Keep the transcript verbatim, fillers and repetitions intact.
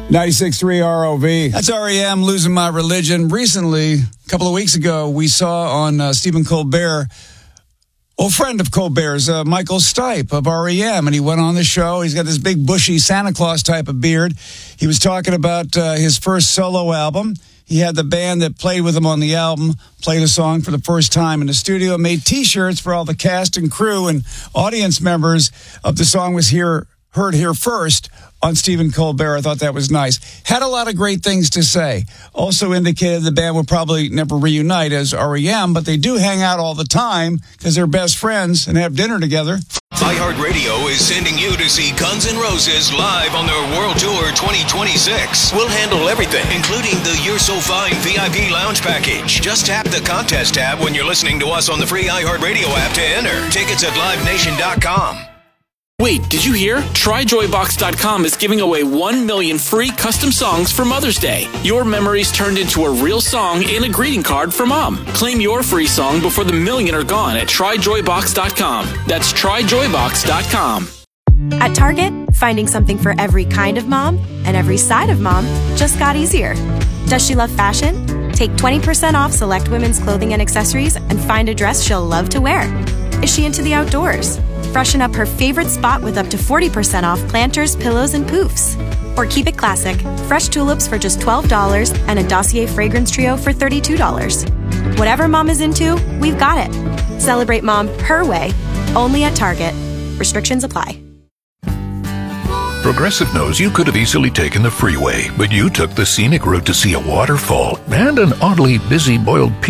ninety-six point three R O V. That's R E M, Losing My Religion. Recently, a couple of weeks ago, we saw on uh, Stephen Colbert, old friend of Colbert's, uh, Michael Stipe of R E M, and he went on the show. He's got this big bushy Santa Claus type of beard. He was talking about uh, his first solo album. He had the band that played with him on the album, played a song for the first time in the studio, made T-shirts for all the cast and crew and audience members of the song was here, heard here first on Stephen Colbert. I thought that was nice. Had a lot of great things to say. Also indicated the band would probably never reunite as R E M, but they do hang out all the time because they're best friends and have dinner together. iHeartRadio is sending you to see Guns N' Roses live on their World Tour twenty twenty-six. We'll handle everything, including the You're So Fine V I P Lounge Package. Just tap the contest tab when you're listening to us on the free iHeartRadio app to enter. Tickets at live nation dot com. Wait, did you hear? Try joy box dot com is giving away one million free custom songs for Mother's Day. Your memories turned into a real song and a greeting card for Mom. Claim your free song before the million are gone at try joy box dot com. That's try joy box dot com. At Target, finding something for every kind of mom and every side of mom just got easier. Does she love fashion? Take twenty percent off select women's clothing and accessories and find a dress she'll love to wear. Is she into the outdoors? Freshen up her favorite spot with up to forty percent off planters, pillows, and poofs. Or keep it classic. Fresh tulips for just twelve dollars and a Dossier fragrance trio for thirty-two dollars. Whatever mom is into, we've got it. Celebrate mom her way, only at Target. Restrictions apply. Progressive knows you could have easily taken the freeway, but you took the scenic route to see a waterfall and an oddly busy boiled pea.